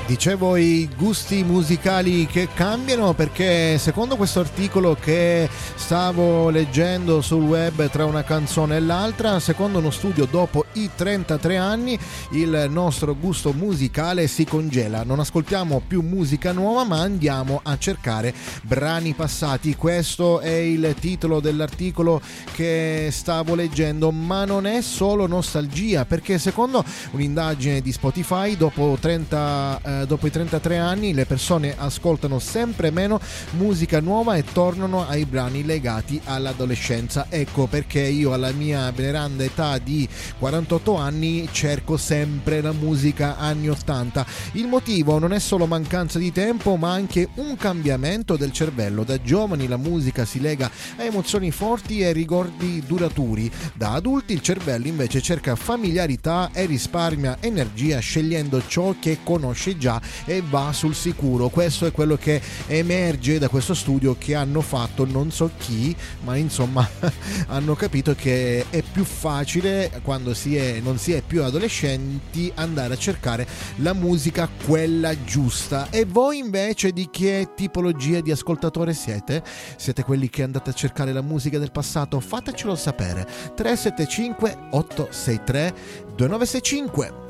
Dicevo i gusti musicali che cambiano, perché secondo questo articolo che stavo leggendo sul web tra una canzone e l'altra, secondo uno studio dopo i 33 anni il nostro gusto musicale si congela, non ascoltiamo più musica nuova ma andiamo a cercare brani passati. Questo è il titolo dell'articolo che stavo leggendo, ma non è solo nostalgia, perché secondo un'indagine di Spotify dopo i 33 anni le persone ascoltano sempre meno musica nuova e tornano ai brani legati all'adolescenza. Ecco perché io alla mia veneranda età di 48 anni cerco sempre la musica anni 80. Il motivo non è solo mancanza di tempo ma anche un cambiamento del cervello. Da giovani la musica si lega a emozioni forti e ricordi duraturi, da adulti il cervello invece cerca familiarità e risparmia energia scegliendo ciò che conosce già e va sul sicuro. Questo è quello che emerge da questo studio che hanno fatto non so chi, ma insomma hanno capito che è più facile quando non si è più adolescenti andare a cercare la musica quella giusta. E voi invece di che tipologia di ascoltatore siete? Siete quelli che andate a cercare la musica del passato? Fatecelo sapere. 375 863 2965.